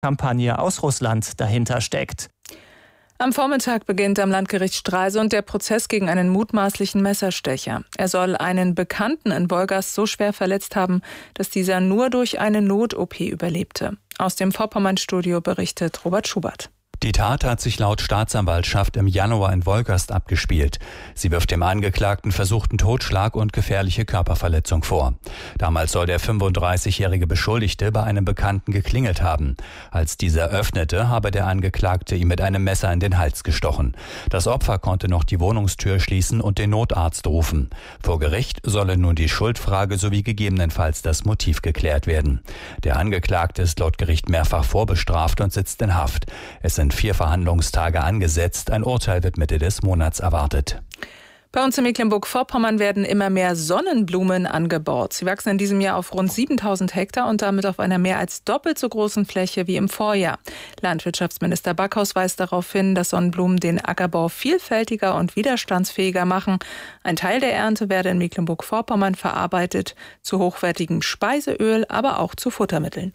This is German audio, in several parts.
Kampagne aus Russland dahinter steckt. Am Vormittag beginnt am Landgericht Stralsund der Prozess gegen einen mutmaßlichen Messerstecher. Er soll einen Bekannten in Wolgast so schwer verletzt haben, dass dieser nur durch eine Not-OP überlebte. Aus dem Vorpommern-Studio berichtet Robert Schubert. Die Tat hat sich laut Staatsanwaltschaft im Januar in Wolgast abgespielt. Sie wirft dem Angeklagten versuchten Totschlag und gefährliche Körperverletzung vor. Damals soll der 35-jährige Beschuldigte bei einem Bekannten geklingelt haben. Als dieser öffnete, habe der Angeklagte ihm mit einem Messer in den Hals gestochen. Das Opfer konnte noch die Wohnungstür schließen und den Notarzt rufen. Vor Gericht solle nun die Schuldfrage sowie gegebenenfalls das Motiv geklärt werden. Der Angeklagte ist laut Gericht mehrfach vorbestraft und sitzt in Haft. Es sind 4 Verhandlungstage angesetzt. Ein Urteil wird Mitte des Monats erwartet. Bei uns in Mecklenburg-Vorpommern werden immer mehr Sonnenblumen angebaut. Sie wachsen in diesem Jahr auf rund 7.000 Hektar und damit auf einer mehr als doppelt so großen Fläche wie im Vorjahr. Landwirtschaftsminister Backhaus weist darauf hin, dass Sonnenblumen den Ackerbau vielfältiger und widerstandsfähiger machen. Ein Teil der Ernte werde in Mecklenburg-Vorpommern verarbeitet, zu hochwertigem Speiseöl, aber auch zu Futtermitteln.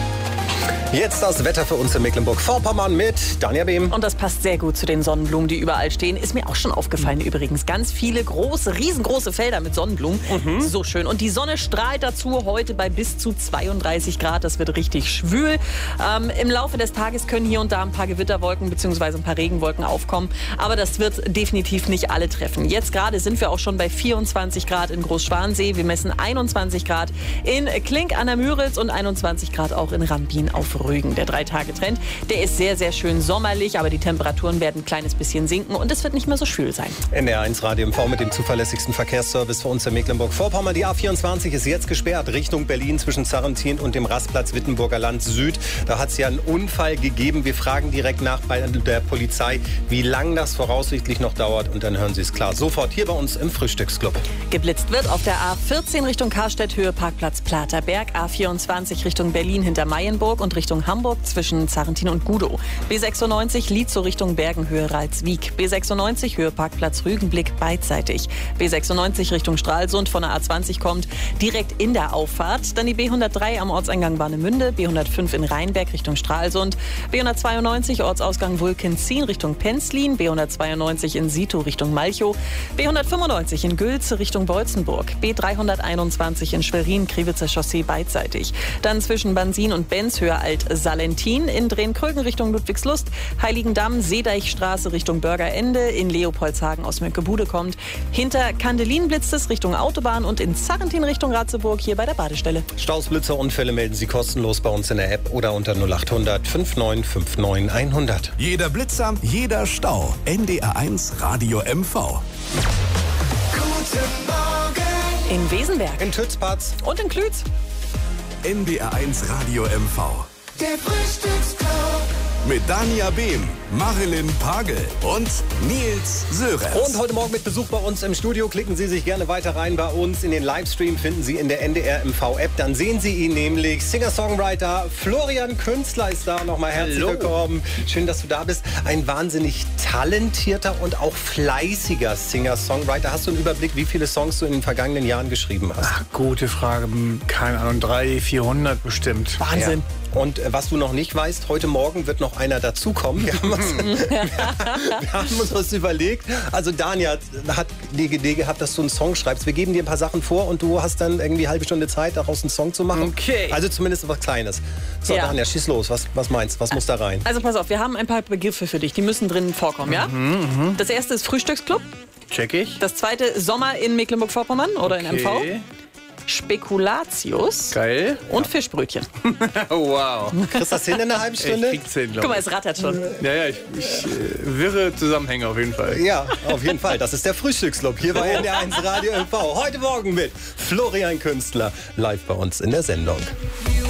Jetzt das Wetter für uns in Mecklenburg-Vorpommern mit Danja Behm. Und das passt sehr gut zu den Sonnenblumen, die überall stehen. Ist mir auch schon aufgefallen übrigens. Ganz viele große, riesengroße Felder mit Sonnenblumen. So schön. Und die Sonne strahlt dazu heute bei bis zu 32 Grad. Das wird richtig schwül. Im Laufe des Tages können hier und da ein paar Gewitterwolken bzw. ein paar Regenwolken aufkommen. Aber das wird definitiv nicht alle treffen. Jetzt gerade sind wir auch schon bei 24 Grad in Großschwansee. Wir messen 21 Grad in Klink an der Müritz und 21 Grad auch in Rambin auf Rügen. Der 3-Tage-Trend, der ist sehr, sehr schön sommerlich, aber die Temperaturen werden ein kleines bisschen sinken und es wird nicht mehr so schwül sein. NDR1 Radio MV mit dem zuverlässigsten Verkehrsservice für uns in Mecklenburg-Vorpommern. Die A24 ist jetzt gesperrt, Richtung Berlin zwischen Sarrentin und dem Rastplatz Wittenburger Land Süd. Da hat es ja einen Unfall gegeben. Wir fragen direkt nach bei der Polizei, wie lange das voraussichtlich noch dauert und dann hören Sie es klar sofort hier bei uns im Frühstücksclub. Geblitzt wird auf der A14 Richtung Karstedt, Höhe Parkplatz Platerberg, A24 Richtung Berlin hinter Mayenburg und Richtung Hamburg zwischen Sarrentin und Gudow. B96 Lietzow Richtung Bergenhöhe Ralswiek. B96 Höhe Parkplatz Rügenblick beidseitig. B96 Richtung Stralsund von der A20 kommt direkt in der Auffahrt. Dann die B103 am Ortseingang Warnemünde. B105 in Rheinberg Richtung Stralsund. B192 Ortsausgang Vulkenzien Richtung Penzlin. B192 in Sito Richtung Malchow. B195 in Gülze Richtung Beutzenburg. B321 in Schwerin Kriwitzer Chaussee beidseitig. Dann zwischen Bansin und Benz Höhe Alt-Salentin, in Drehn-Krögen Richtung Ludwigslust, Heiligendamm, Seedeichstraße Richtung Bürgerende, in Leopoldshagen aus Mönckebude kommt, hinter Kandelin blitzt es Richtung Autobahn und in Sarrentin Richtung Ratzeburg hier bei der Badestelle. Staus, Blitzer, Unfälle melden Sie kostenlos bei uns in der App oder unter 0800 5959 100. Jeder Blitzer, jeder Stau. NDR1 Radio MV. Guten Morgen. In Wesenberg. In Tützpatz. Und in Klütz. NDR1 Radio MV. Der Frühstücksclub. Mit Danja Behm, Marilyn Pagel und Nils Söres. Und heute Morgen mit Besuch bei uns im Studio. Klicken Sie sich gerne weiter rein bei uns. In den Livestream finden Sie in der NDR MV-App. Dann sehen Sie ihn nämlich. Singer-Songwriter Florian Künstler ist da. Nochmal herzlich willkommen. Schön, dass du da bist. Ein wahnsinnig talentierter und auch fleißiger Singer-Songwriter. Hast du einen Überblick, wie viele Songs du in den vergangenen Jahren geschrieben hast? Ach, gute Frage. Keine Ahnung, 300, 400 bestimmt. Wahnsinn. Ja. Und was du noch nicht weißt, heute Morgen wird noch einer dazukommen. Wir haben uns was überlegt. Also Danja hat die Idee gehabt, dass du einen Song schreibst. Wir geben dir ein paar Sachen vor und du hast dann irgendwie eine halbe Stunde Zeit, daraus einen Song zu machen. Okay. Also zumindest was Kleines. So, Ja. Danja, schieß los. Was meinst du? Was muss da rein? Also pass auf, wir haben ein paar Begriffe für dich, die müssen drin vorkommen, ja? Das erste ist Frühstücksclub. Check ich. Das zweite Sommer in Mecklenburg-Vorpommern oder in MV. Spekulatius Geil. und Fischbrötchen. Wow. Kriegst du das hin in einer halben Ich Stunde? krieg's hin, Guck glaube mal, es rattert schon. ich. Ja, ich wirre Zusammenhänge auf jeden Fall. Ja, auf jeden Fall. Das ist der Frühstücksclub hier bei NDR1 Radio MV. Heute Morgen mit Florian Künstler live bei uns in der Sendung.